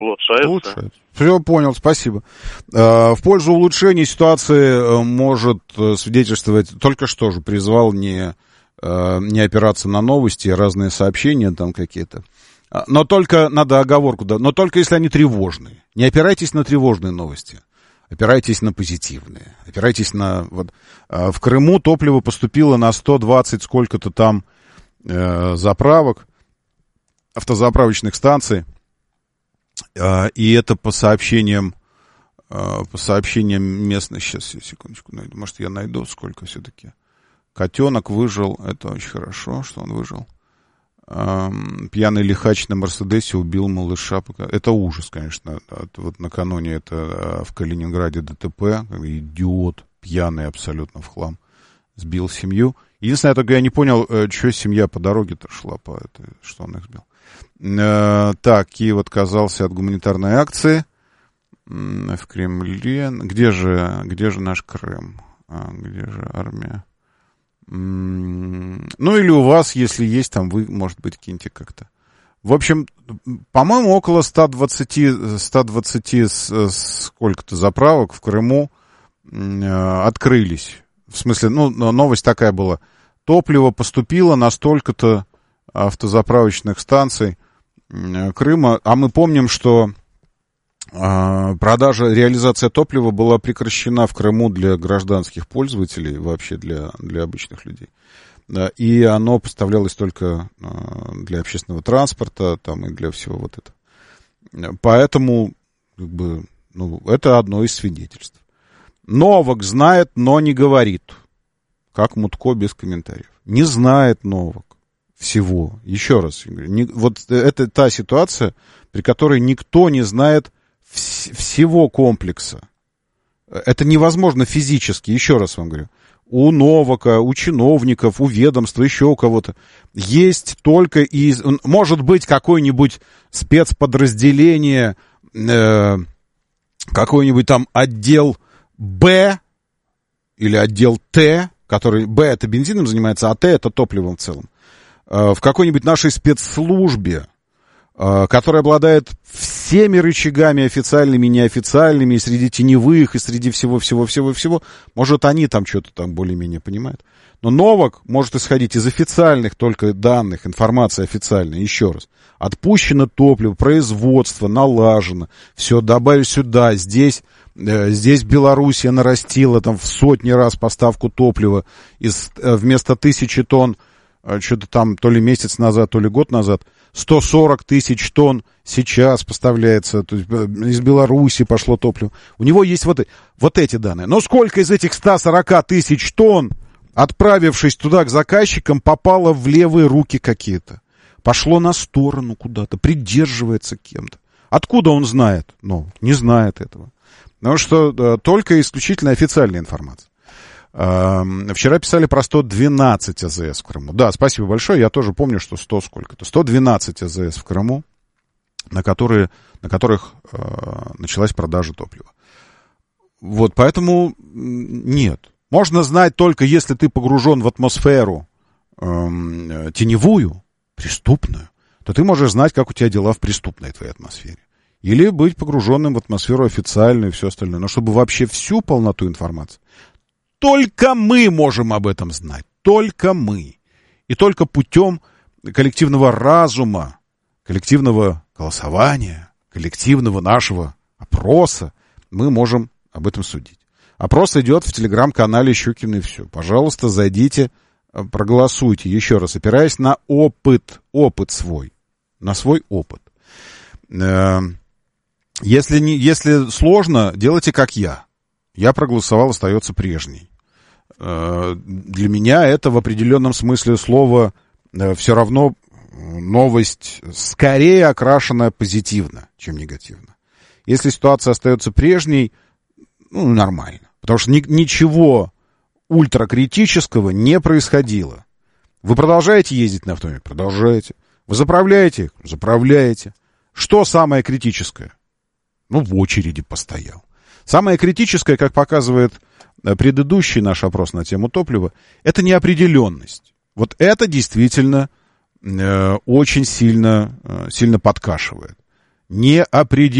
Улучшается. Все, понял, спасибо. В пользу улучшения ситуации может свидетельствовать, только что же призвал не опираться на новости, разные сообщения там какие-то. Но только, надо оговорку, да, но только если они тревожные. Не опирайтесь на тревожные новости. Опирайтесь на позитивные. Опирайтесь на... Вот, в Крыму топливо поступило на 120 сколько-то там заправок, автозаправочных станций. И это по сообщениям местных... Сейчас, секундочку, найду. Может, я найду, сколько все-таки. Котенок выжил. Это очень хорошо, что он выжил. Пьяный лихач на Мерседесе убил малыша. Это ужас, конечно. Вот накануне это в Калининграде ДТП. Идиот, пьяный абсолютно в хлам. Сбил семью. Единственное, только я не понял, что семья по дороге-то шла, что он их сбил. Так, Киев отказался от гуманитарной акции в Кремле. Где же наш Крым? Где же армия? Ну, или у вас, если есть, там вы, может быть, киньте как-то. В общем, по-моему, около 120 сколько-то заправок в Крыму открылись. В смысле, новость такая была. Топливо поступило на столько-то автозаправочных станций Крыма. А мы помним, что реализация топлива была прекращена в Крыму для гражданских пользователей, вообще для обычных людей. И оно поставлялось только для общественного транспорта там, и для всего вот этого. Поэтому это одно из свидетельств. Новак знает, но не говорит. Как Мутко без комментариев. Не знает Новак всего. Еще раз. Вот это та ситуация, при которой никто не знает всего комплекса. Это невозможно физически, еще раз вам говорю. У Новака, у чиновников, у ведомства, еще у кого-то. Есть только может быть какое-нибудь спецподразделение, какой-нибудь там отдел Б или отдел Т, который Б это бензином занимается, а Т это топливом в целом. В какой-нибудь нашей спецслужбе, который обладает всеми рычагами официальными и неофициальными, и среди теневых, и среди всего-всего-всего-всего. Может, они там что-то там более-менее понимают. Но Новак может исходить из официальных только данных, информации официальной. Еще раз. Отпущено топливо, производство налажено. Все, добавили сюда, здесь Белоруссия нарастила там в сотни раз поставку топлива. Вместо 1000 тонн, что-то там то ли месяц назад, то ли год назад, 140 тысяч тонн сейчас поставляется, то есть из Беларуси пошло топливо. У него есть вот эти данные. Но сколько из этих 140 тысяч тонн, отправившись туда к заказчикам, попало в левые руки какие-то? Пошло на сторону куда-то, придерживается кем-то. Откуда он знает? Не знает этого. Потому что только исключительно официальная информация. Вчера писали про 112 АЗС в Крыму. Да, спасибо большое. Я тоже помню, что 112 АЗС в Крыму, на которых началась продажа топлива. Вот, поэтому нет. Можно знать только, если ты погружен в атмосферу теневую, преступную, то ты можешь знать, как у тебя дела в преступной твоей атмосфере. Или быть погруженным в атмосферу официальную и все остальное. Но чтобы вообще всю полноту информации, только мы можем об этом знать. Только мы. И только путем коллективного разума, коллективного голосования, коллективного нашего опроса мы можем об этом судить. Опрос идет в телеграм-канале Щукин и все. Пожалуйста, зайдите, проголосуйте. Еще раз, опираясь на опыт свой. На свой опыт. Если сложно, делайте как я. Я проголосовал, остается прежний. Для меня это в определенном смысле слова все равно новость скорее окрашена позитивно, чем негативно. Если ситуация остается прежней, нормально. Потому что ничего ультракритического не происходило. Вы продолжаете ездить на автомобиле? Продолжаете. Вы заправляете? Заправляете. Что самое критическое? В очереди постоял. Самое критическое, как показывает предыдущий наш опрос на тему топлива, это неопределенность. Вот это действительно очень сильно подкашивает. не определить.